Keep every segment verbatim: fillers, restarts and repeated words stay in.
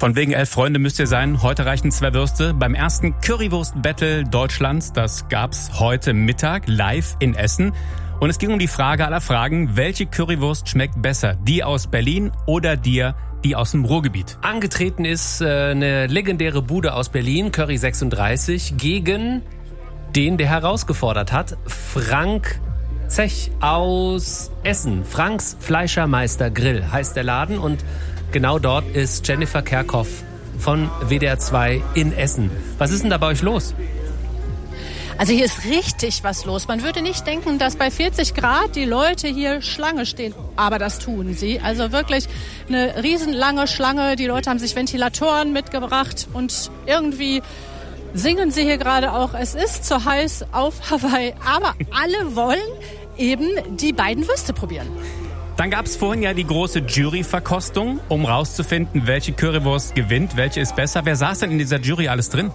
Von wegen elf Freunde müsst ihr sein. Heute reichen zwei Würste. Beim ersten Currywurst-Battle Deutschlands, das gab's heute Mittag live in Essen. Und es ging um die Frage aller Fragen, welche Currywurst schmeckt besser? Die aus Berlin oder die, die aus dem Ruhrgebiet? Angetreten ist äh, eine legendäre Bude aus Berlin, Curry sechsunddreißig, gegen den, der herausgefordert hat, Frank Zech aus Essen. Franks Fleischermeister Grill heißt der Laden und genau dort ist Jennifer Kerkhoff von W D R zwei in Essen. Was ist denn da bei euch los? Also hier ist richtig was los. Man würde nicht denken, dass bei vierzig Grad die Leute hier Schlange stehen. Aber das tun sie. Also wirklich eine riesenlange Schlange. Die Leute haben sich Ventilatoren mitgebracht und irgendwie singen sie hier gerade auch, es ist zu heiß auf Hawaii. Aber alle wollen eben die beiden Würste probieren. Dann gab es vorhin ja die große Juryverkostung, um rauszufinden, welche Currywurst gewinnt, welche ist besser. Wer saß denn in dieser Jury alles drin?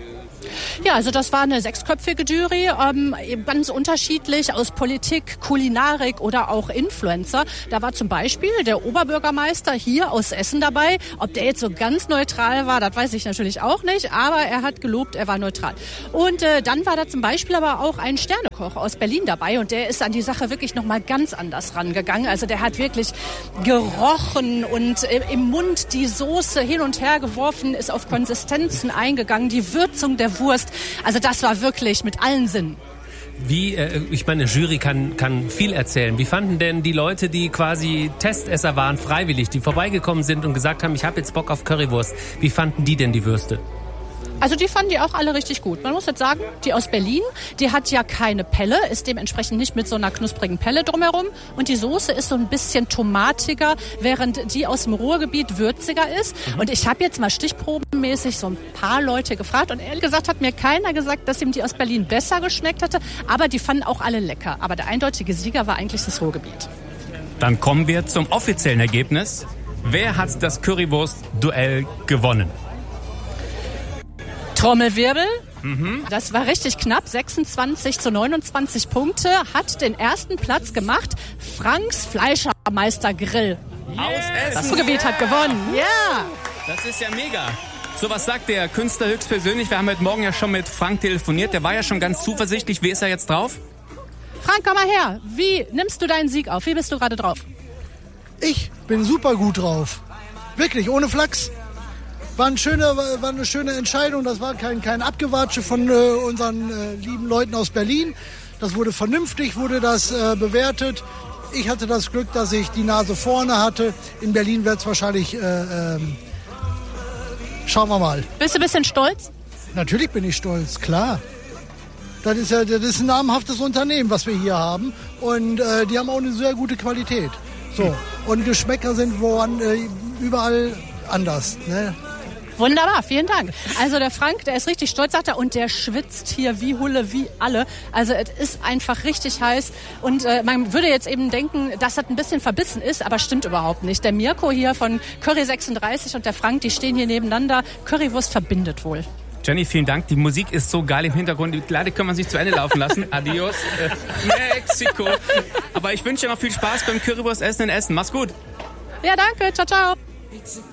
Ja, also das war eine sechsköpfige Jury, ähm, ganz unterschiedlich aus Politik, Kulinarik oder auch Influencer. Da war zum Beispiel der Oberbürgermeister hier aus Essen dabei. Ob der jetzt so ganz neutral war, das weiß ich natürlich auch nicht, aber er hat gelobt, er war neutral. Und äh, dann war da zum Beispiel aber auch ein Sternekoch aus Berlin dabei und der ist an die Sache wirklich nochmal ganz anders rangegangen. Also der hat wirklich gerochen und äh, im Mund die Soße hin und her geworfen, ist auf Konsistenzen eingegangen, die Würzung der Wurst. Also das war wirklich mit allen Sinnen. Wie, äh, ich meine, Jury kann, kann viel erzählen. Wie fanden denn die Leute, die quasi Testesser waren, freiwillig, die vorbeigekommen sind und gesagt haben, ich habe jetzt Bock auf Currywurst, wie fanden die denn die Würste? Also die fanden die auch alle richtig gut. Man muss jetzt sagen, die aus Berlin, die hat ja keine Pelle, ist dementsprechend nicht mit so einer knusprigen Pelle drumherum. Und die Soße ist so ein bisschen tomatiger, während die aus dem Ruhrgebiet würziger ist. Mhm. Und ich habe jetzt mal stichprobenmäßig so ein paar Leute gefragt. Und ehrlich gesagt hat mir keiner gesagt, dass ihm die aus Berlin besser geschmeckt hatte. Aber die fanden auch alle lecker. Aber der eindeutige Sieger war eigentlich das Ruhrgebiet. Dann kommen wir zum offiziellen Ergebnis. Wer hat das Currywurst-Duell gewonnen? Trommelwirbel. Mhm. Das war richtig knapp. sechsundzwanzig zu neunundzwanzig Punkte. Hat den ersten Platz gemacht. Franks Fleischermeister Grill. Yes. Aus Essen. Das Ruhrgebiet yeah. hat gewonnen. Ja. Das ist ja mega. So, was sagt der Künstler höchstpersönlich? Wir haben heute Morgen ja schon mit Frank telefoniert. Der war ja schon ganz zuversichtlich. Wie ist er jetzt drauf? Frank, komm mal her. Wie nimmst du deinen Sieg auf? Wie bist du gerade drauf? Ich bin super gut drauf. Wirklich, ohne Flachs. War, ein schöner, war eine schöne Entscheidung. Das war kein, kein Abgewatsche von äh, unseren äh, lieben Leuten aus Berlin. Das wurde vernünftig, wurde das äh, bewertet. Ich hatte das Glück, dass ich die Nase vorne hatte. In Berlin wird es wahrscheinlich... Äh, äh, schauen wir mal. Bist du ein bisschen stolz? Natürlich bin ich stolz, klar. Das ist ja das ist ein namhaftes Unternehmen, was wir hier haben. Und äh, die haben auch eine sehr gute Qualität. So. Und Geschmäcker sind woran, äh, überall anders, ne? Wunderbar, vielen Dank. Also der Frank, der ist richtig stolz, sagt er, und der schwitzt hier wie Hulle, wie alle. Also es ist einfach richtig heiß und äh, man würde jetzt eben denken, dass das ein bisschen verbissen ist, aber stimmt überhaupt nicht. Der Mirko hier von Curry sechsunddreißig und der Frank, die stehen hier nebeneinander. Currywurst verbindet wohl. Jenny, vielen Dank. Die Musik ist so geil im Hintergrund. Leider können wir sich zu Ende laufen lassen. Adios, äh, Mexiko. Aber ich wünsche dir noch viel Spaß beim Currywurst-Essen in Essen. Mach's gut. Ja, danke. Ciao, ciao.